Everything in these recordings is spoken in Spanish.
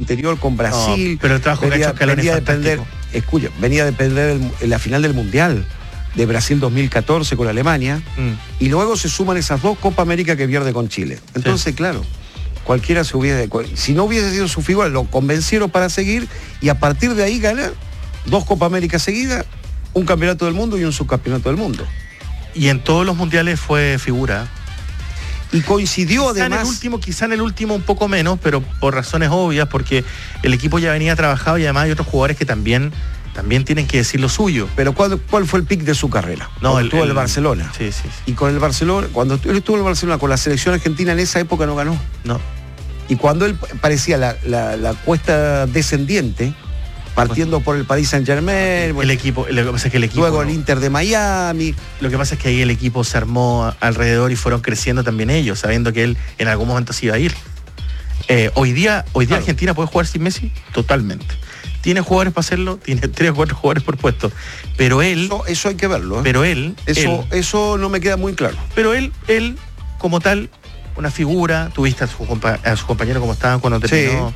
anterior con Brasil. No, pero el trabajo que ha hecho Scaloni es fantástico. Venía a depender en la final del Mundial de Brasil 2014 con Alemania, y luego se suman esas 2 Copa América que pierde con Chile. Entonces, claro, cualquiera si no hubiese sido su figura, lo convencieron para seguir, y a partir de ahí gana 2 Copa América seguidas, un campeonato del mundo y un subcampeonato del mundo. Y en todos los mundiales fue figura. Y coincidió además... Quizá en el último un poco menos, pero por razones obvias, porque el equipo ya venía trabajado y además hay otros jugadores que también tienen que decir lo suyo. Pero ¿cuál fue el pic de su carrera? No, estuvo en el Barcelona. Sí. Y con el Barcelona, cuando él estuvo en el Barcelona con la selección argentina, en esa época no ganó. No. Y cuando él parecía la cuesta descendiente, partiendo por el Paris Saint-Germain, lo que pasa es que el equipo luego el Inter de Miami. Lo que pasa es que ahí el equipo se armó alrededor y fueron creciendo también ellos, sabiendo que él en algún momento se iba a ir. Hoy día claro. Argentina puede jugar sin Messi totalmente. Tiene jugadores para hacerlo, tiene 3 o 4 jugadores por puesto. Pero él... Eso hay que verlo. Pero él... Eso no me queda muy claro. Pero él como tal, una figura, tuviste a su compañero como estaban cuando terminó.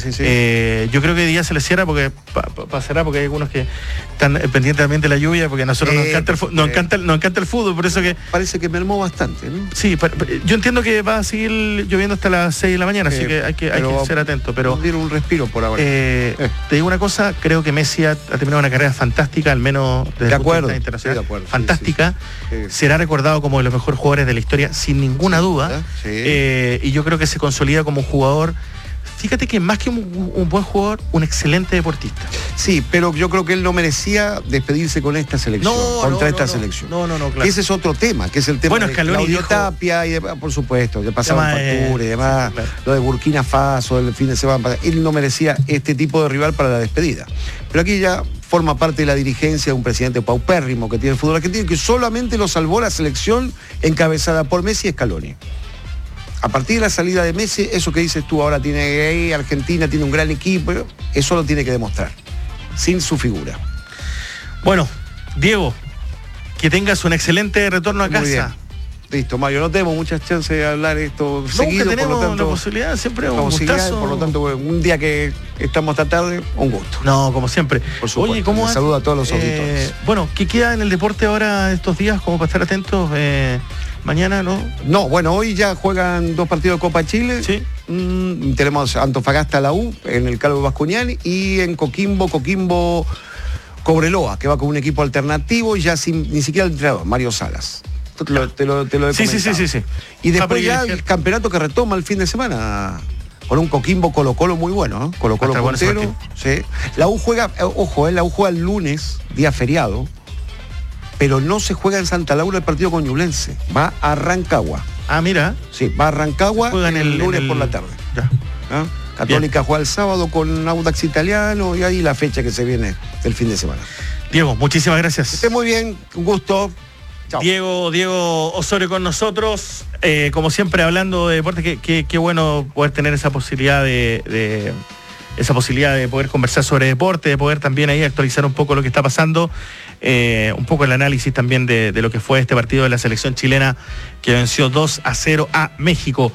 Sí. Yo creo que hoy día se le cierra porque pasará, porque hay algunos que están pendientes también de la lluvia, porque a nosotros nos encanta el fútbol, por eso que... Parece que mermó bastante, ¿no? Sí, yo entiendo que va a seguir lloviendo hasta las 6 de la mañana, así que hay que ser atento. Pero dieron un respiro por ahora. Te digo una cosa, creo que Messi ha terminado una carrera fantástica, al menos desde el punto de vista internacional. Sí, de acuerdo, fantástica. Sí. Será recordado como de los mejores jugadores de la historia, sin ninguna duda. Sí. Y yo creo que se consolida como un jugador. Fíjate que más que un buen jugador, un excelente deportista. Sí, pero yo creo que él no merecía despedirse con esta selección, esta selección. No, claro. Ese es otro tema, que es el tema de Claudio Tapia y demás, por supuesto, ya pasaban factura y demás, claro. Lo de Burkina Faso, el fin de semana. Él no merecía este tipo de rival para la despedida. Pero aquí ya forma parte de la dirigencia de un presidente paupérrimo que tiene el fútbol argentino, que solamente lo salvó la selección encabezada por Messi y Scaloni. A partir de la salida de Messi, eso que dices tú, ahora tiene Argentina, tiene un gran equipo, eso lo tiene que demostrar, sin su figura. Bueno, Diego, que tengas un excelente retorno a casa. Muy bien. Listo, Mario, no tenemos muchas chances de hablar esto seguido, que tenemos por lo tanto, la posibilidad, siempre es un gustazo. Por lo tanto, un día que estamos esta tarde, un gusto. No, como siempre. Por supuesto. Oye, ¿cómo saludo a todos los auditores. Bueno, ¿qué queda en el deporte ahora estos días, como para estar atentos? Mañana, ¿no? No, bueno, hoy ya juegan 2 partidos de Copa Chile. Sí. Tenemos Antofagasta la U en el Calvo Bascuñán y en Coquimbo Cobreloa, que va con un equipo alternativo y ya ni siquiera el entrenador, Mario Salas. Te lo he comentado. Sí. Y después ya el campeonato que retoma el fin de semana con un Coquimbo Colo-Colo muy bueno, ¿eh? Colo-Colo puntero. Sí. La U juega, la U juega el lunes, día feriado, pero no se juega en Santa Laura el partido con Ñublense, va a Rancagua. Ah, mira. Sí, va a Rancagua el lunes por la tarde. Ya. ¿Ah? Católica juega el sábado con Audax Italiano y ahí la fecha que se viene del fin de semana. Diego, muchísimas gracias. Que esté muy bien, un gusto. Chao. Diego Osorio con nosotros, como siempre hablando de deporte, qué bueno poder tener esa posibilidad de poder conversar sobre deporte, de poder también ahí actualizar un poco lo que está pasando, un poco el análisis también de lo que fue este partido de la selección chilena que venció 2-0 a México.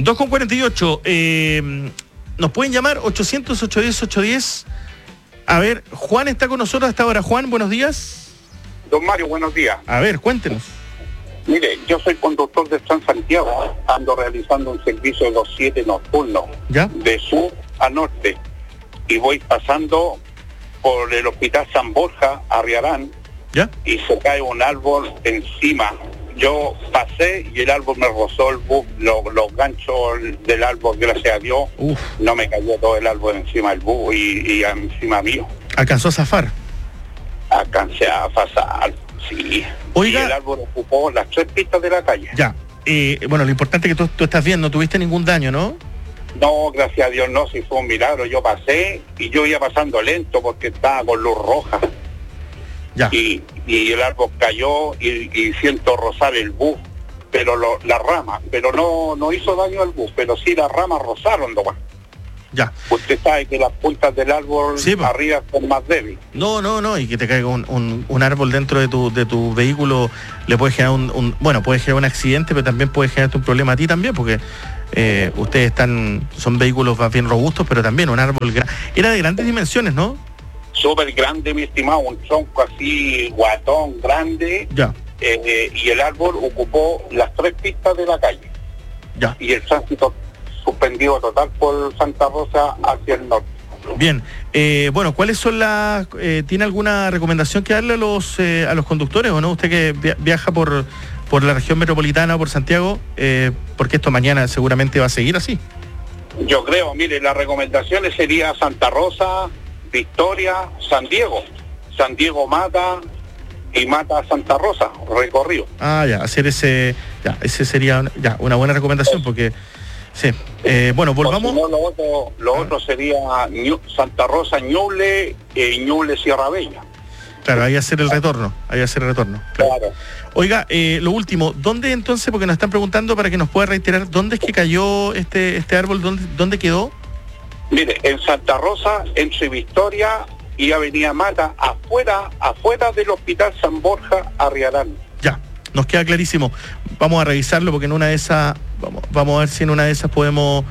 2:48, nos pueden llamar 800-810-810. A ver, Juan está con nosotros hasta ahora. Juan, buenos días. Don Mario, buenos días. A ver, cuéntenos. Mire, yo soy conductor de Transantiago, ando realizando un servicio de 27 nocturno, ¿ya? De sur a norte, y voy pasando por el Hospital San Borja, Arriarán, ¿ya? Y se cae un árbol encima. Yo pasé y el árbol me rozó el bus, los ganchos del árbol, gracias a Dios. Uf. No me cayó todo el árbol encima del bus y encima mío. ¿Alcanzó a zafar? Alcancé a pasar, sí. Oiga. Y el árbol ocupó las 3 pistas de la calle. Ya. Bueno, lo importante es que tú estás bien, no tuviste ningún daño, ¿no? No, gracias a Dios no, si fue un milagro. Yo pasé y yo iba pasando lento porque estaba con luz roja. Ya. Y el árbol cayó y siento rozar el bus, pero la rama, pero no hizo daño al bus, pero sí las ramas rozaron nomás. Ya. Usted sabe que las puntas del árbol sí, arriba son más débiles. No, y que te caiga un árbol dentro de tu vehículo le puede generar puede generar un accidente, pero también puede generarte un problema a ti también, porque ustedes son vehículos más bien robustos, pero también un árbol era de grandes dimensiones, ¿no? Súper grande, mi estimado, un tronco así, guatón, grande. Ya. Y el árbol ocupó las 3 pistas de la calle. Ya. Y el tránsito suspendido total por Santa Rosa hacia el norte. Bien, bueno, ¿cuáles son tiene alguna recomendación que darle a los conductores o no? Usted que viaja por la región metropolitana o por Santiago, porque esto mañana seguramente va a seguir así. Yo creo, mire, las recomendaciones sería Santa Rosa, Victoria, San Diego. San Diego Mata y Mata Santa Rosa, recorrido. Ya, hacer ese sería una buena recomendación porque... Sí, bueno, volvamos. Si no, lo otro sería Santa Rosa, Ñuble, Ñuble, Sierra Bella. Claro, ahí hacer el retorno, claro. Oiga, lo último, ¿dónde entonces, porque nos están preguntando para que nos pueda reiterar, dónde es que cayó este árbol, dónde quedó? Mire, en Santa Rosa, entre Victoria y Avenida Mata, afuera del Hospital San Borja, Arriarán. Ya, nos queda clarísimo. Vamos a revisarlo porque en una de esas, vamos a ver si en una de esas podemos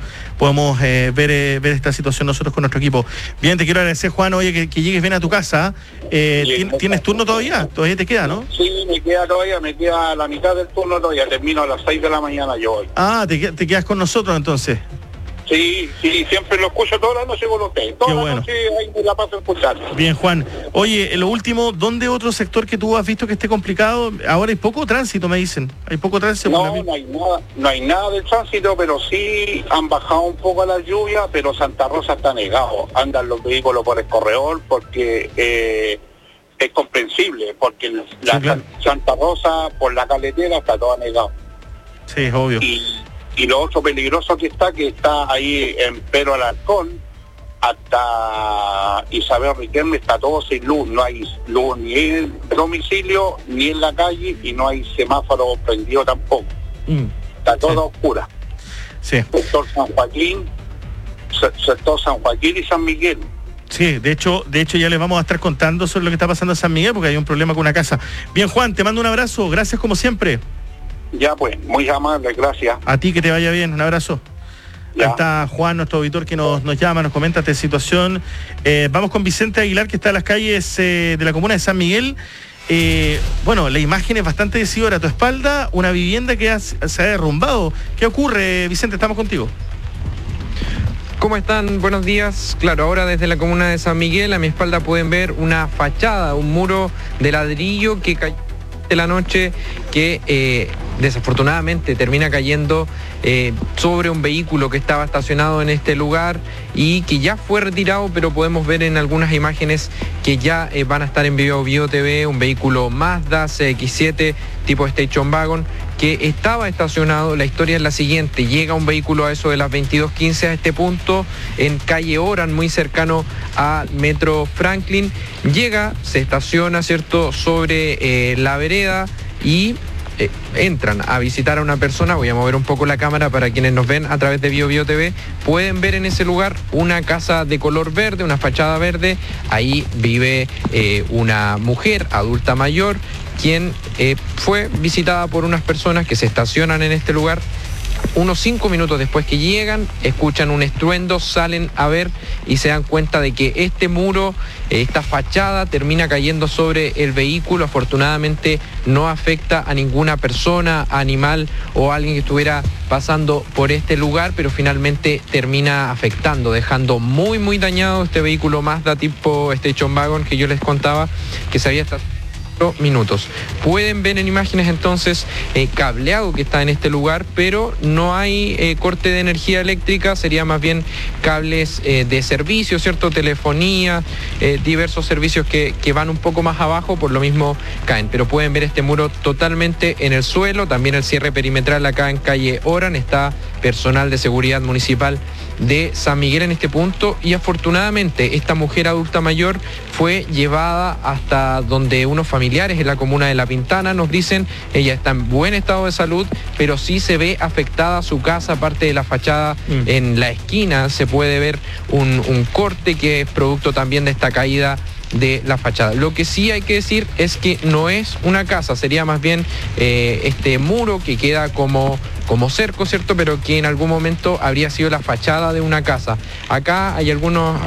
ver esta situación nosotros con nuestro equipo. Bien, te quiero agradecer, Juan, oye, que llegues bien a tu casa. ¿Tienes turno todavía? ¿Todavía te queda, no? Sí, me queda la mitad del turno todavía, termino a las 6 de la mañana yo hoy. ¿Te quedas con nosotros entonces? Sí, siempre lo escucho toda la noche con usted. Toda la noche ahí me la paso escuchando. Bien, Juan. Oye, lo último, ¿dónde otro sector que tú has visto que esté complicado? Ahora hay poco tránsito, me dicen. Hay poco tránsito. No hay nada de tránsito, pero sí han bajado un poco la lluvia, pero Santa Rosa está negado. Andan los vehículos por el corredor porque es comprensible, porque claro. Santa Rosa por la carretera está toda negado. Sí, es obvio. Y lo otro peligroso que está ahí en Pedro Alarcón hasta Isabel Riquelme está todo sin luz, no hay luz ni en el domicilio ni en la calle y no hay semáforo prendido tampoco. Está todo oscura. Sí. Sector San Joaquín y San Miguel. Sí, de hecho ya les vamos a estar contando sobre lo que está pasando en San Miguel porque hay un problema con una casa. Bien, Juan, te mando un abrazo, gracias como siempre. Ya pues, muy amable, gracias. A ti que te vaya bien, un abrazo. Ya. Ahí está Juan, nuestro auditor que nos llama, nos comenta esta situación. Vamos con Vicente Aguilar, que está en las calles de la comuna de San Miguel. Bueno, la imagen es bastante decidora. A tu espalda, una vivienda que se ha derrumbado. ¿Qué ocurre, Vicente? Estamos contigo. ¿Cómo están? Buenos días. Claro, ahora desde la comuna de San Miguel, a mi espalda pueden ver una fachada, un muro de ladrillo que cayó de la noche, que desafortunadamente termina cayendo sobre un vehículo que estaba estacionado en este lugar y que ya fue retirado, pero podemos ver en algunas imágenes que ya van a estar en Bio TV, un vehículo Mazda CX-7 tipo Station Wagon que estaba estacionado. La historia es la siguiente: llega un vehículo a eso de las 22:15 a este punto en calle Oran, muy cercano al Metro Franklin. Llega, se estaciona, ¿cierto?, sobre la vereda y entran a visitar a una persona. Voy a mover un poco la cámara para quienes nos ven a través de Bio TV. Pueden ver en ese lugar una casa de color verde, una fachada verde. Ahí vive una mujer adulta mayor, quien fue visitada por unas personas que se estacionan en este lugar. Unos 5 minutos después que llegan, escuchan un estruendo, salen a ver y se dan cuenta de que este muro, esta fachada, termina cayendo sobre el vehículo. Afortunadamente no afecta a ninguna persona, animal o alguien que estuviera pasando por este lugar, pero finalmente termina afectando, dejando muy dañado este vehículo Mazda tipo Station Wagon que yo les contaba que se había minutos. Pueden ver en imágenes entonces cableado que está en este lugar, pero no hay corte de energía eléctrica, sería más bien cables de servicio, ¿cierto? Telefonía, diversos servicios que van un poco más abajo, por lo mismo caen, pero pueden ver este muro totalmente en el suelo. También el cierre perimetral acá en calle Oran, está personal de seguridad municipal de San Miguel en este punto, y afortunadamente esta mujer adulta mayor fue llevada hasta donde unos familiares en la comuna de La Pintana nos dicen. Ella está en buen estado de salud, pero sí se ve afectada su casa, parte de la fachada. En la esquina se puede ver un corte que es producto también de esta caída de la fachada. Lo que sí hay que decir es que no es una casa, sería más bien este muro que queda como como cerco, ¿cierto? Pero que en algún momento habría sido la fachada de una casa. Acá hay algunos